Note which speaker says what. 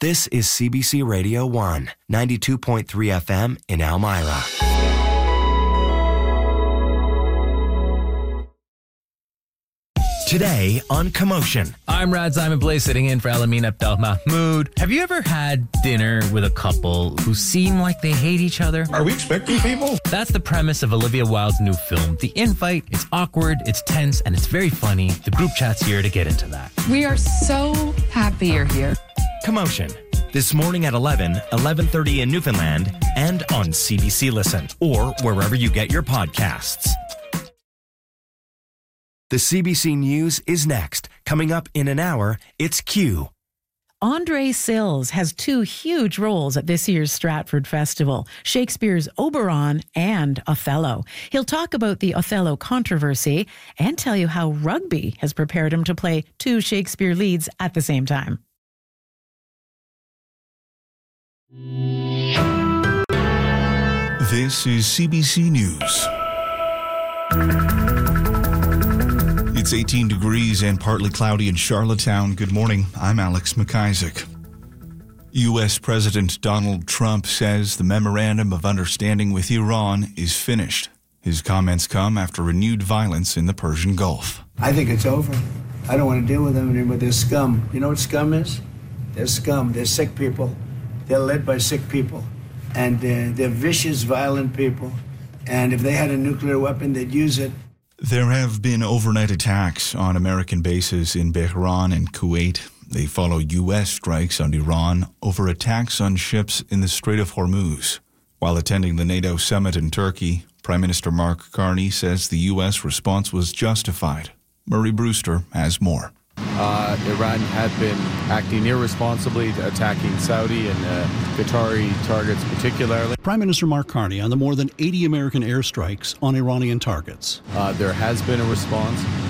Speaker 1: This is CBC Radio 1, 92.3 FM in Elmira. Today on Commotion.
Speaker 2: I'm Rad Simon Blaze sitting in for Alamin Abdel Mahmoud. Have you ever had dinner with a couple who seem like they hate each other?
Speaker 3: Are we expecting people?
Speaker 2: That's the premise of Olivia Wilde's new film, The Invite. It's awkward, it's tense, and it's very funny. The group chat's here to get into that.
Speaker 4: We are so happy you're here.
Speaker 1: Commotion. This morning at 11:30 in Newfoundland, and on CBC Listen, or wherever you get your podcasts. The CBC News is next. Coming up in an hour, it's Q.
Speaker 5: Andre Sills has two huge roles at this year's Stratford Festival, Shakespeare's Oberon and Othello. He'll talk about the Othello controversy and tell you how rugby has prepared him to play two Shakespeare leads at the same time.
Speaker 6: This is CBC News. It's 18 degrees and partly cloudy in Charlottetown. Good morning. I'm Alex McIsaac. U.S. President Donald Trump says the memorandum of understanding with Iran is finished. His comments come after renewed violence in the Persian Gulf.
Speaker 7: I think it's over. I don't want to deal with them anymore. They're scum. You know what scum is? They're scum. They're sick people. They're led by sick people. And they're vicious, violent people. And if they had a nuclear weapon, they'd use it.
Speaker 6: There have been overnight attacks on American bases in Bahrain and Kuwait. They follow U.S. strikes on Iran over attacks on ships in the Strait of Hormuz. While attending the NATO summit in Turkey, Prime Minister Mark Carney says the U.S. response was justified. Murray Brewster has more.
Speaker 8: Iran had been acting irresponsibly, attacking Saudi and Qatari targets particularly.
Speaker 9: Prime Minister Mark Carney on the more than 80 American airstrikes on Iranian targets.
Speaker 8: There has been a response.